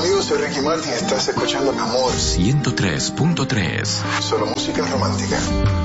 amigos, soy Ricky Martin y estás escuchando Mi Amor 103.3. Solo música romántica.